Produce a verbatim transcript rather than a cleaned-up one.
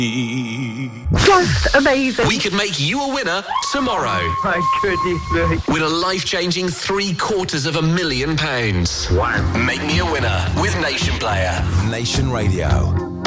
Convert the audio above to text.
Just amazing. We could make you a winner tomorrow. My goodness me. Win a life-changing three quarters of a million pounds. Wow. Make me a winner with Nation Player. Nation Radio.